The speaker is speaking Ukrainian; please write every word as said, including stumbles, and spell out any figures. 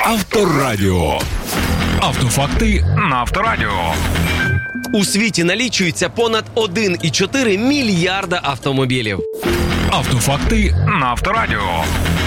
Авторадіо. Автофакти на Авторадіо. У світі налічується понад один цілих чотири мільярда автомобілів. Автофакти на Авторадіо.